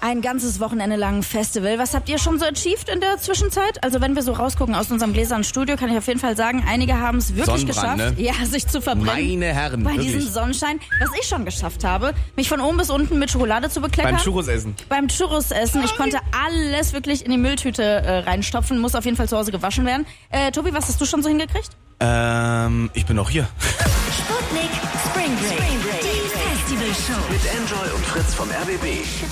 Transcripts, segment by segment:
Ein ganzes Wochenende lang Festival. Was habt ihr schon so achieved in der Zwischenzeit? Also wenn wir so rausgucken aus unserem gläsernen Studio, kann ich auf jeden Fall sagen, einige haben es wirklich geschafft, sich zu verbrennen. Meine Herren, bei wirklich. diesem Sonnenschein. Was ich schon geschafft habe, mich von oben bis unten mit Schokolade zu bekleckern. Beim Churros essen. Ich konnte alles wirklich in die Mülltüte reinstopfen. Muss auf jeden Fall zu Hause gewaschen werden. Tobi, was hast du schon so hingekriegt? Ich bin noch hier. Sputnik Spring Break. Die Festivalshow. Mit Enjoy und Fritz vom RBB.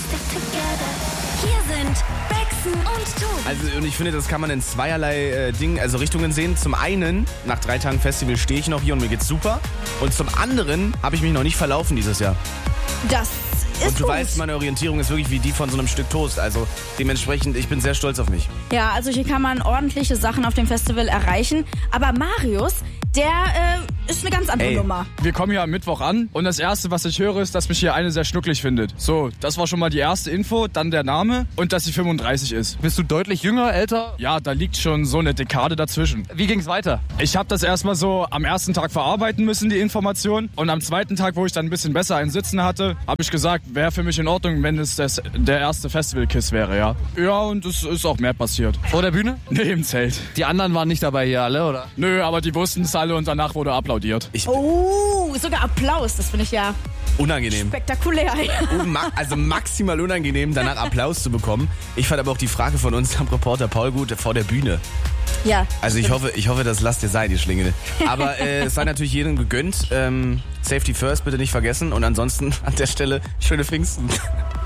Hier sind Bexen und Tobi. Also, und ich finde, das kann man in zweierlei Richtungen sehen. Zum einen, nach 3 Tagen Festival stehe ich noch hier und mir geht's super. Und zum anderen habe ich mich noch nicht verlaufen dieses Jahr. Das ist Und du gut. weißt, meine Orientierung ist wirklich wie die von so einem Stück Toast. Also dementsprechend, ich bin sehr stolz auf mich. Ja, also hier kann man ordentliche Sachen auf dem Festival erreichen. Aber Marius, der ist eine ganz andere Nummer. Wir kommen hier am Mittwoch an und das Erste, was ich höre, ist, dass mich hier eine sehr schnucklig findet. So, das war schon mal die erste Info, dann der Name und dass sie 35 ist. Bist du deutlich jünger, älter? Ja, da liegt schon so eine Dekade dazwischen. Wie ging's weiter? Ich habe das erstmal so am ersten Tag verarbeiten müssen, die Information. Und am zweiten Tag, wo ich dann ein bisschen besser einen Sitzen hatte, habe ich gesagt, wäre für mich in Ordnung, wenn es der erste Festival-Kiss wäre, ja. Ja, und es ist auch mehr passiert. Vor der Bühne? Nee, im Zelt. Die anderen waren nicht dabei hier alle, oder? Nö, aber die wussten es alle und danach wurde applaudiert. Sogar Applaus, das finde ich ja Unangenehm. spektakulär. Also maximal unangenehm, danach Applaus zu bekommen. Ich fand aber auch die Frage von unserem Reporter Paul gut vor der Bühne. Ja. Also ich hoffe, das lasst ihr sein, ihr Schlingel. Aber es sei natürlich jedem gegönnt. Safety first, bitte nicht vergessen. Und ansonsten an der Stelle schöne Pfingsten.